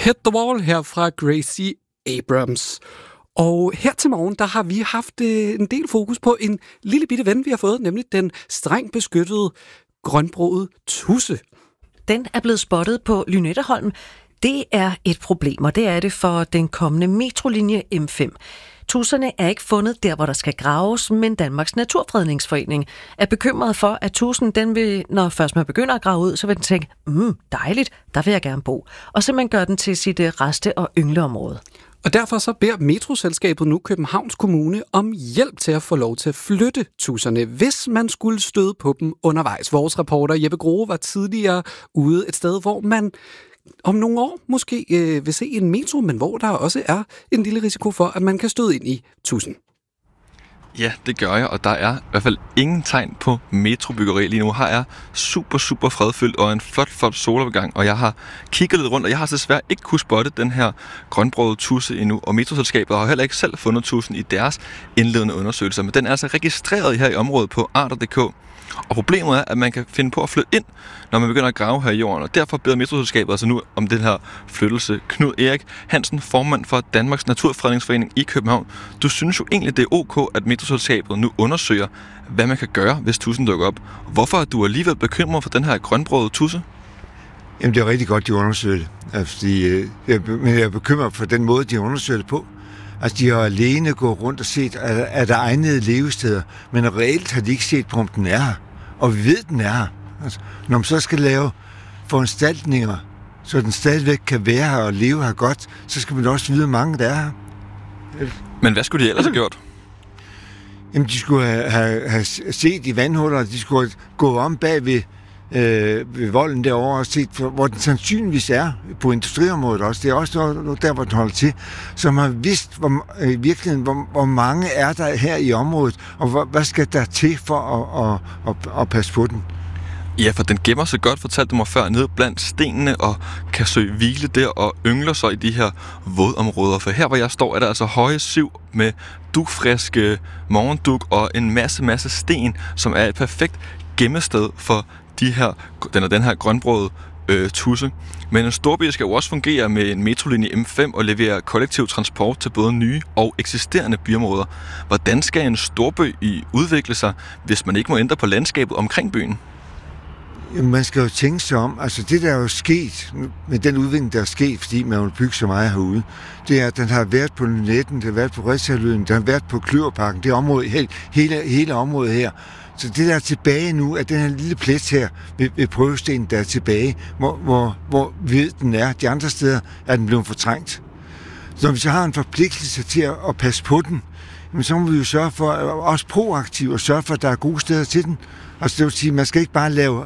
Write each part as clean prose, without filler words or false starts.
Hit the Wall her fra Gracie Abrams. Og her til morgen, der har vi haft en del fokus på en lille bitte ven, vi har fået, nemlig den strengt beskyttede grønbrogede tudse. Den er blevet spottet på Lynetteholm. Det er et problem, og det er det for den kommende metrolinje M5. Tudserne er ikke fundet der, hvor der skal graves, men Danmarks Naturfredningsforening er bekymret for, at tudsen, den vil, når først man begynder at grave ud, så vil den tænke, dejligt, der vil jeg gerne bo. Og simpelthen gør den til sit reste- og yngleområde. Og derfor så beder Metroselskabet nu Københavns Kommune om hjælp til at få lov til at flytte tudserne, hvis man skulle støde på dem undervejs. Vores reporter Jeppe Groe var tidligere ude et sted, hvor man om nogle år måske vil se en metro, men hvor der også er en lille risiko for, at man kan støde ind i tudsen. Ja, det gør jeg, og der er i hvert fald ingen tegn på metrobyggeri lige nu. Her er super fredfyldt og en flot solopgang, og jeg har kigget lidt rundt, og jeg har desværre ikke kunnet spotte den her grønbrogede tudse endnu, og Metroselskabet har heller ikke selv fundet tudsen i deres indledende undersøgelser, men den er altså registreret her i området på arter.dk. Og problemet er, at man kan finde på at flytte ind, når man begynder at grave her i jorden, og derfor beder Metroselskabet altså nu om den her flyttelse. Knud Erik Hansen, formand for Danmarks Naturfredningsforening i København. Du synes jo egentlig, det er ok, at Metroselskabet nu undersøger, hvad man kan gøre, hvis tudsen dukker op. Hvorfor er du alligevel bekymret for den her grønbrogede tudse? Jamen, det er rigtig godt, de undersøger det. Men jeg er bekymret for den måde, de undersøger det på. Altså, de har alene gået rundt og set, at der er egnede levesteder, men reelt har de ikke set på, om den er her. Og vi ved, den er her. Altså, når man så skal lave foranstaltninger, så den stadigvæk kan være her og leve her godt, så skal man også vide, hvor mange der er her. Men hvad skulle de ellers have gjort? Jamen, de skulle have set i vandhuller, de skulle gå om bag ved volden derovre og set, hvor den sandsynligvis er på industriområdet også. Det er også der, hvor den holder til, som har vidst hvor mange er der her i området, og hvad skal der til for at passe på den. Ja, for den gemmer sig godt, fortalte du mig før, nede blandt stenene og kan søge hvile der og yngler sig i de her vådområder. For her, hvor jeg står, er der altså høje siv med dugfriske morgendug og en masse sten, som er et perfekt gemmested for den her grønbrogede tudse. Men en storby skal jo også fungere med en metrolinje M5 og levere kollektiv transport til både nye og eksisterende byområder. Hvordan skal en storby udvikle sig, hvis man ikke må ændre på landskabet omkring byen? Man skal jo tænke sig om, altså det der er jo sket med den udvikling, der er sket, fordi man vil bygge så meget herude, det er, at den har været på Lynetten, den har været på Ridshaløen, den har været på Kløverparken, det område, hele området her. Så det der er tilbage nu, at den her lille plet her ved Prøvestenen, der er tilbage, hvor ved den er. De andre steder er den blevet fortrængt. Så når vi så har en forpligtelse til at passe på den, så må vi jo sørge for, også proaktivt, og sørge for, at der er gode steder til den. Altså det vil sige, man skal ikke bare lave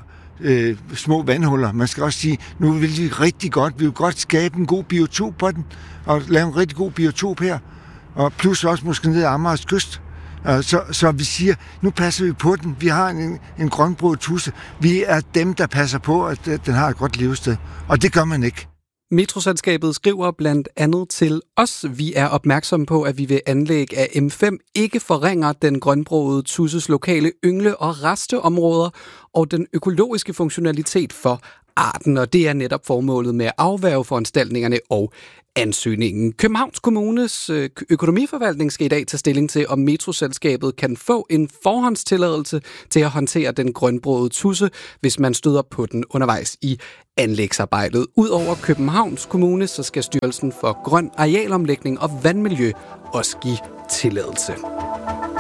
små vandhuller. Man skal også sige, nu vil vi rigtig godt, vi vil godt skabe en god biotop på den, og lave en rigtig god biotop her. Og plus også måske ned ad Amagers kyst. Så vi siger, nu passer vi på den. Vi har en grønbroget tudse. Vi er dem, der passer på, at den har et godt levested. Og det gør man ikke. Metroselskabet skriver blandt andet til os, vi er opmærksomme på, at vi ved anlæg af M5 ikke forringer den grønbrogede tudses lokale yngle- og resteområder og den økologiske funktionalitet for arten, og det er netop formålet med at afværge foranstaltningerne og ansøgningen. Københavns Kommunes økonomiforvaltning skal i dag tage stilling til, om Metroselskabet kan få en forhåndstilladelse til at håndtere den grønbrogede tudse, hvis man støder på den undervejs i anlægsarbejdet. Udover Københavns Kommune, så skal Styrelsen for Grøn Arealomlægning og Vandmiljø også give tilladelse.